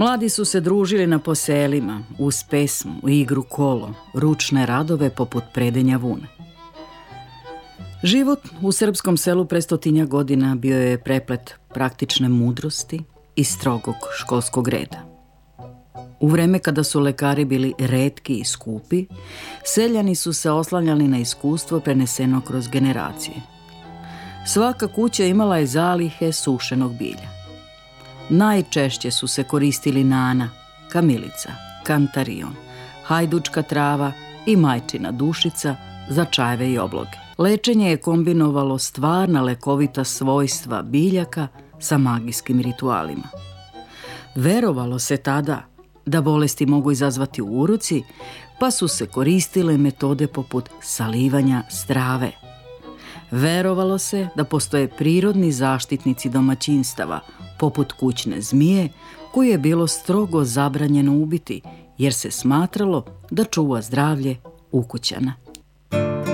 Mladi su se družili na poselima, uz pesmu, igru kolo, ručne radove poput predenja vune. Život u srpskom selu pre 100 godina bio je preplet praktične mudrosti i strogog školskog reda. U vreme kada su lekari bili retki i skupi, seljani su se oslanjali na iskustvo preneseno kroz generacije. Svaka kuća imala je zalihe sušenog bilja. Najčešće su se koristili nana, kamilica, kantarion, hajdučka trava i majčina dušica za čajeve i obloge. Lečenje je kombinovalo stvarna lekovita svojstva biljaka sa magijskim ritualima. Verovalo se tada da bolesti mogu izazvati uroci, pa su se koristile metode poput salivanja strave. Verovalo se da postoje prirodni zaštitnici domaćinstava, poput kućne zmije, koju je bilo strogo zabranjeno ubiti, jer se smatralo da čuva zdravlje ukućana.